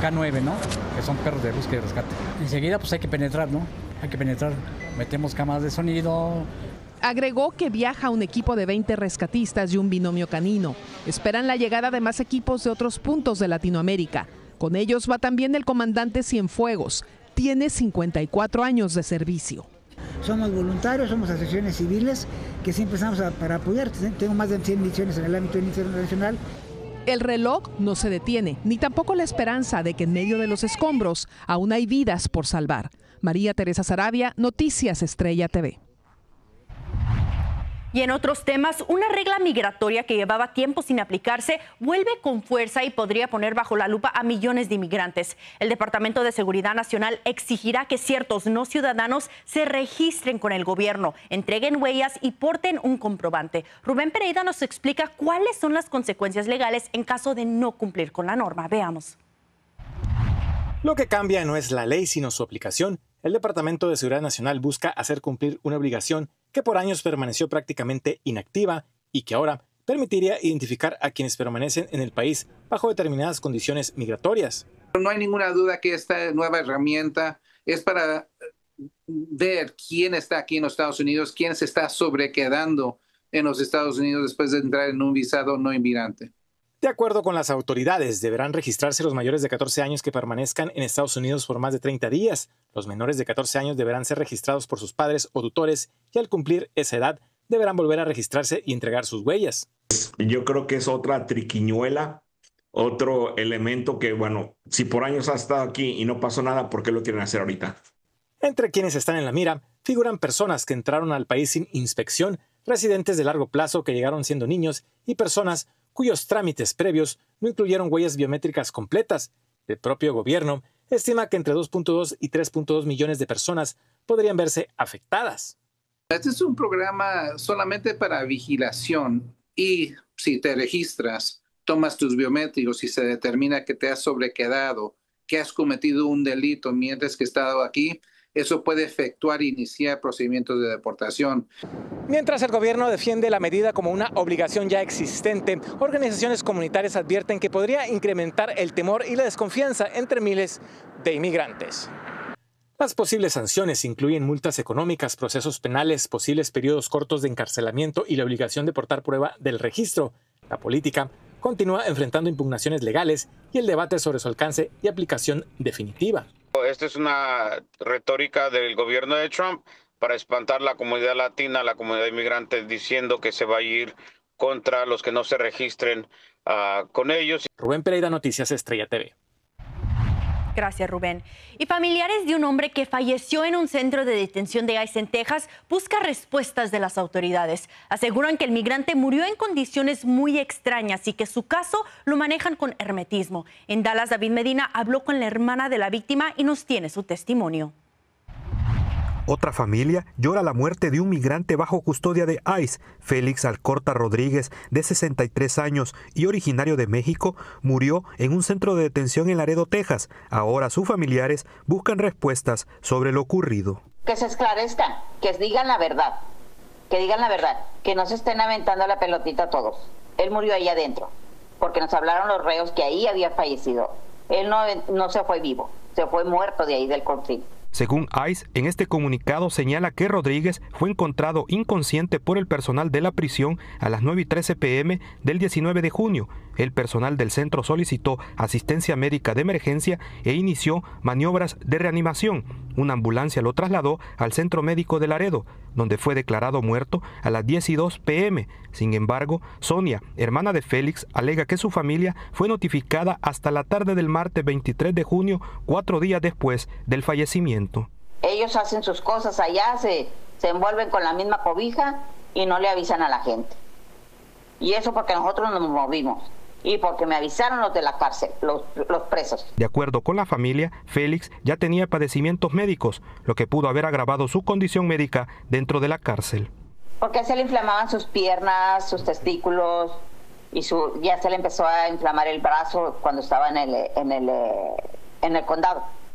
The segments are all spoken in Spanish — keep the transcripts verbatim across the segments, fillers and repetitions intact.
K nueve, ¿no? Que son perros de búsqueda y rescate. Enseguida pues hay que penetrar, ¿no? Hay que penetrar. Metemos cámaras de sonido. Agregó que viaja un equipo de veinte rescatistas y un binomio canino. Esperan la llegada de más equipos de otros puntos de Latinoamérica. Con ellos va también el comandante Cienfuegos. Tiene cincuenta y cuatro años de servicio. Somos voluntarios, somos asociaciones civiles que siempre estamos a, para apoyar. Tengo más de cien misiones en el ámbito internacional. El reloj no se detiene, ni tampoco la esperanza de que en medio de los escombros aún hay vidas por salvar. María Teresa Sarabia, Noticias Estrella T V. Y en otros temas, una regla migratoria que llevaba tiempo sin aplicarse vuelve con fuerza y podría poner bajo la lupa a millones de inmigrantes. El Departamento de Seguridad Nacional exigirá que ciertos no ciudadanos se registren con el gobierno, entreguen huellas y porten un comprobante. Rubén Pereira nos explica cuáles son las consecuencias legales en caso de no cumplir con la norma. Veamos. Lo que cambia no es la ley, sino su aplicación. El Departamento de Seguridad Nacional busca hacer cumplir una obligación que por años permaneció prácticamente inactiva y que ahora permitiría identificar a quienes permanecen en el país bajo determinadas condiciones migratorias. No hay ninguna duda que esta nueva herramienta es para ver quién está aquí en los Estados Unidos, quién se está sobrequedando en los Estados Unidos después de entrar en un visado no inmigrante. De acuerdo con las autoridades, deberán registrarse los mayores de catorce años que permanezcan en Estados Unidos por más de treinta días. Los menores de catorce años deberán ser registrados por sus padres o tutores y al cumplir esa edad deberán volver a registrarse y entregar sus huellas. Yo creo que es otra triquiñuela, otro elemento que, bueno, si por años ha estado aquí y no pasó nada, ¿por qué lo quieren hacer ahorita? Entre quienes están en la mira figuran personas que entraron al país sin inspección, residentes de largo plazo que llegaron siendo niños y personas cuyos trámites previos no incluyeron huellas biométricas completas. El propio gobierno estima que entre dos punto dos y tres punto dos millones de personas podrían verse afectadas. Este es un programa solamente para vigilación y si te registras, tomas tus biométricos y se determina que te has sobrequedado, que has cometido un delito mientras que has estado aquí, eso puede efectuar e iniciar procedimientos de deportación. Mientras el gobierno defiende la medida como una obligación ya existente, organizaciones comunitarias advierten que podría incrementar el temor y la desconfianza entre miles de inmigrantes. Las posibles sanciones incluyen multas económicas, procesos penales, posibles periodos cortos de encarcelamiento y la obligación de portar prueba del registro. La política continúa enfrentando impugnaciones legales y el debate sobre su alcance y aplicación definitiva. Esta es una retórica del gobierno de Trump para espantar la comunidad latina, la comunidad inmigrante, diciendo que se va a ir contra los que no se registren uh, con ellos. Rubén Pereira, Noticias Estrella T V. Gracias, Rubén. Y familiares de un hombre que falleció en un centro de detención de ICE en Texas buscan respuestas de las autoridades. Aseguran que el migrante murió en condiciones muy extrañas y que su caso lo manejan con hermetismo. En Dallas, David Medina habló con la hermana de la víctima y nos tiene su testimonio. Otra familia llora la muerte de un migrante bajo custodia de ICE. Félix Alcorta Rodríguez, de sesenta y tres años y originario de México, murió en un centro de detención en Laredo, Texas. Ahora sus familiares buscan respuestas sobre lo ocurrido. Que se esclarezcan, que digan la verdad, que digan la verdad, que no se estén aventando la pelotita a todos. Él murió ahí adentro, porque nos hablaron los reos que ahí había fallecido. Él no, no se fue vivo, se fue muerto de ahí del conflicto. Según ICE, en este comunicado señala que Rodríguez fue encontrado inconsciente por el personal de la prisión a las nueve y trece pm del diecinueve de junio. El personal del centro solicitó asistencia médica de emergencia e inició maniobras de reanimación. Una ambulancia lo trasladó al centro médico de Laredo, donde fue declarado muerto a las diez y dos pm. Sin embargo, Sonia, hermana de Félix, alega que su familia fue notificada hasta la tarde del martes veintitrés de junio, cuatro días después del fallecimiento. Ellos hacen sus cosas allá, se, se envuelven con la misma cobija y no le avisan a la gente. Y eso porque nosotros nos movimos. Y porque me avisaron los de la cárcel, los, los presos. De acuerdo con la familia, Félix ya tenía padecimientos médicos, lo que pudo haber agravado su condición médica dentro de la cárcel. Porque se le inflamaban sus piernas, sus testículos, y su, ya se le empezó a inflamar el brazo cuando estaba en el, en el, en el condado.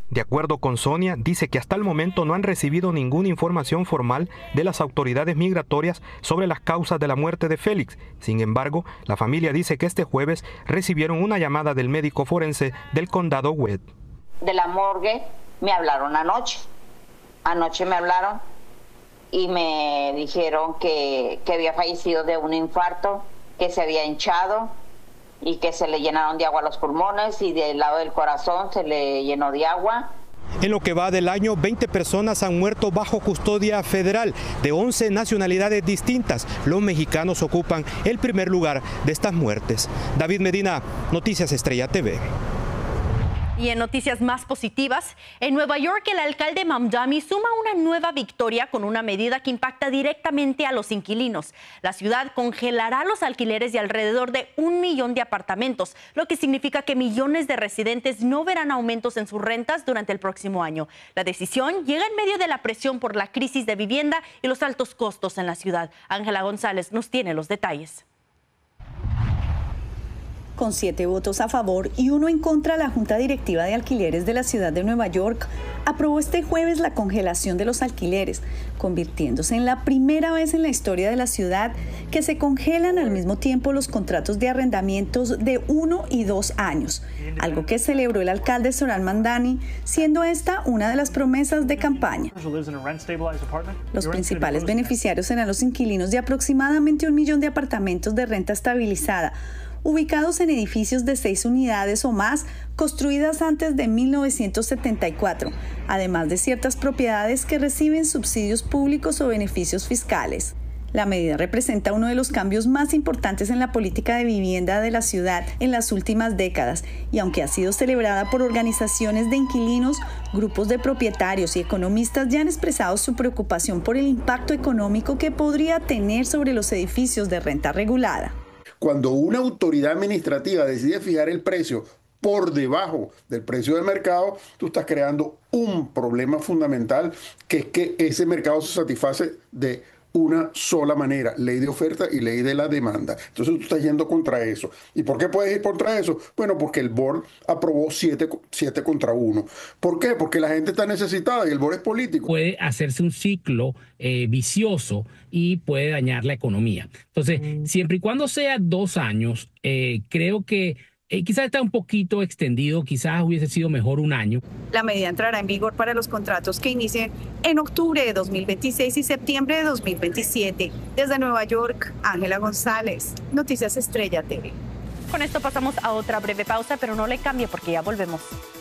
De acuerdo con Sonia, dice que hasta el momento no han recibido ninguna información formal de las autoridades migratorias sobre las causas de la muerte de Félix. Sin embargo, la familia dice que este jueves recibieron una llamada del médico forense del condado Webb. De la morgue me hablaron anoche. Anoche me hablaron y me dijeron que, que había fallecido de un infarto, que se había hinchado y que se le llenaron de agua los pulmones y del lado del corazón se le llenó de agua. En lo que va del año, veinte personas han muerto bajo custodia federal de once nacionalidades distintas. Los mexicanos ocupan el primer lugar de estas muertes. David Medina, Noticias Estrella T V. Y en noticias más positivas, en Nueva York el alcalde Mamdani suma una nueva victoria con una medida que impacta directamente a los inquilinos. La ciudad congelará los alquileres de alrededor de un millón de apartamentos, lo que significa que millones de residentes no verán aumentos en sus rentas durante el próximo año. La decisión llega en medio de la presión por la crisis de vivienda y los altos costos en la ciudad. Ángela González nos tiene los detalles. Con siete votos a favor y uno en contra, la Junta Directiva de Alquileres de la ciudad de Nueva York aprobó este jueves la congelación de los alquileres, convirtiéndose en la primera vez en la historia de la ciudad que se congelan al mismo tiempo los contratos de arrendamientos de uno y dos años, algo que celebró el alcalde Zohran Mamdani, siendo esta una de las promesas de campaña. Los principales beneficiarios serán los inquilinos de aproximadamente un millón de apartamentos de renta estabilizada, ubicados en edificios de seis unidades o más, construidas antes de mil novecientos setenta y cuatro, además de ciertas propiedades que reciben subsidios públicos o beneficios fiscales. La medida representa uno de los cambios más importantes en la política de vivienda de la ciudad en las últimas décadas, y aunque ha sido celebrada por organizaciones de inquilinos, grupos de propietarios y economistas ya han expresado su preocupación por el impacto económico que podría tener sobre los edificios de renta regulada. Cuando una autoridad administrativa decide fijar el precio por debajo del precio del mercado, tú estás creando un problema fundamental, que es que ese mercado se satisface de una sola manera, ley de oferta y ley de la demanda. Entonces tú estás yendo contra eso. ¿Y por qué puedes ir contra eso? Bueno, porque el board aprobó siete, siete contra uno. ¿Por qué? Porque la gente está necesitada y el board es político. Puede hacerse un ciclo eh, vicioso y puede dañar la economía. Entonces, mm. siempre y cuando sea dos años, eh, creo que Eh, quizás está un poquito extendido, quizás hubiese sido mejor un año. La medida entrará en vigor para los contratos que inicien en octubre de dos mil veintiséis y septiembre de dos mil veintisiete. Desde Nueva York, Ángela González, Noticias Estrella T V. Con esto pasamos a otra breve pausa, pero no le cambie porque ya volvemos.